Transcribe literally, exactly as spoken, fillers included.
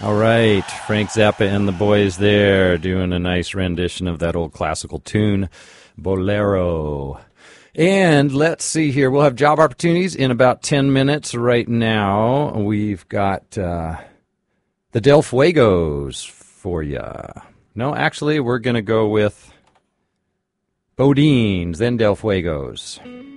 All right, Frank Zappa and the boys there doing a nice rendition of that old classical tune, Bolero. And let's see here. We'll have job opportunities in about ten minutes right now. We've got uh, the Del Fuegos for you. No, actually, we're going to go with Bodines, then Del Fuegos.